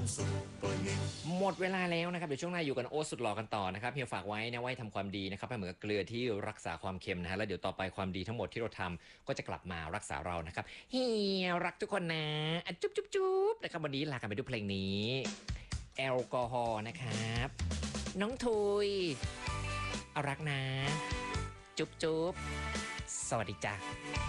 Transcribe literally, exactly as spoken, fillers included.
หมดเวลาแล้วนะครับเดี๋ยวช่วงหน้าอยู่กันโอ๊ตสุดหล่อกันต่อนะครับเฮียฝากไว้นะไว้ทำความดีนะครับให้เหมือนกับเกลือที่รักษาความเค็มนะฮะแล้วเดี๋ยวต่อไปความดีทั้งหมดที่เราทำก็จะกลับมารักษาเรานะครับเฮียรักทุกคนนะอ่ะจุ๊บจุ๊บจุ๊บนะครับวันนี้ลากันไปด้วยเพลงนี้แอลกอฮอล์นะครับน้องทุยเอารักนะจุ๊บจุ๊บสวัสดีจ้า